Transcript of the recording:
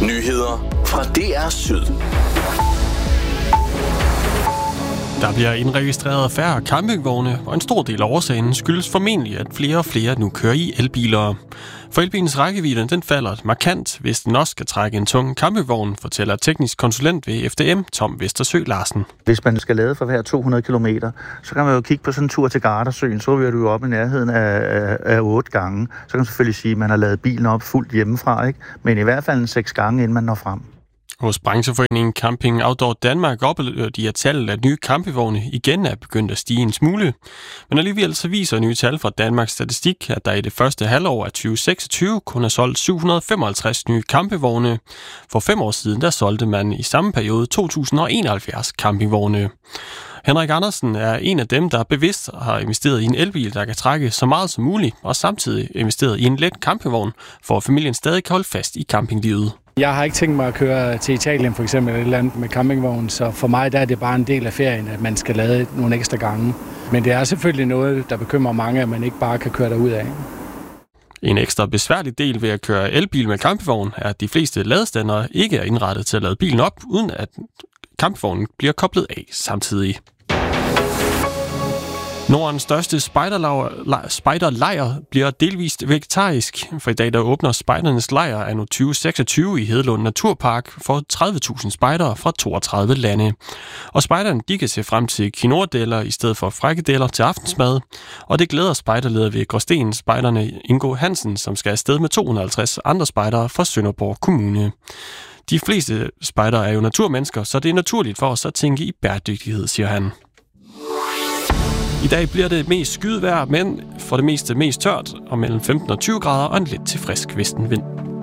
Nyheder fra DR Syd. Der bliver indregistreret færre campingvogne, og en stor del af årsagen skyldes formentlig, at flere og flere nu kører i elbiler. For elbilens rækkevidde den falder markant, hvis den også skal trække en tung campingvogn, fortæller teknisk konsulent ved FDM, Tom Vestersø Larsen. Hvis man skal lade for hver 200 km, så kan man jo kigge på sådan en tur til Gardasøen, så vil du jo op i nærheden af 8 gange. Så kan man selvfølgelig sige, at man har ladet bilen op fuldt hjemmefra, ikke? Men i hvert fald 6 gange, inden man når frem. Hos brancheforeningen Camping Outdoor Danmark oplever de, at tallet af nye campingvogne igen er begyndt at stige en smule. Men alligevel så viser nye tal fra Danmarks Statistik, at der i det første halvår af 2026 kun er solgt 755 nye campingvogne. For 5 år siden der solgte man i samme periode 2071 campingvogne. Henrik Andersen er en af dem, der bevidst har investeret i en elbil, der kan trække så meget som muligt, og samtidig investeret i en let campingvogn, for at familien stadig kan holde fast i campinglivet. Jeg har ikke tænkt mig at køre til Italien for eksempel eller andet med campingvogn, så for mig der er det bare en del af ferien, at man skal lade nogle ekstra gange. Men det er selvfølgelig noget, der bekymrer mange, at man ikke bare kan køre derud af. En ekstra besværlig del ved at køre elbil med campingvogn er, at de fleste ladestandere ikke er indrettet til at lade bilen op, uden at campingvognen bliver koblet af samtidig. Nordens største spejderlejr bliver delvist vegetarisk, for i dag der åbner spejdernes lejr anno 2026 i Hedelund Naturpark for 30.000 spejdere fra 32 lande. Og spejderne de kan se frem til quinoa-deller i stedet for frikadeller til aftensmad, og det glæder spejderleder ved Gråsten spejderne Ingo Hansen, som skal afsted med 250 andre spejdere fra Sønderborg Kommune. De fleste spejdere er jo naturmennesker, så det er naturligt for os at tænke i bæredygtighed, siger han. I dag bliver det mest skydevejr, men for det meste mest tørt, og mellem 15 og 20 grader og en lidt til frisk vestenvind.